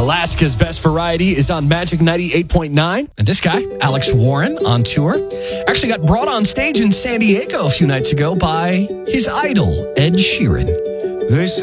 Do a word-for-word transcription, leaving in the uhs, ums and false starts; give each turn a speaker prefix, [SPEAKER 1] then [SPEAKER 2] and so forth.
[SPEAKER 1] Alaska's Best Variety is on Magic ninety-eight point nine.
[SPEAKER 2] And this guy, Alex Warren, on tour, actually got brought on stage in San Diego a few nights ago by his idol, Ed Sheeran.
[SPEAKER 3] They say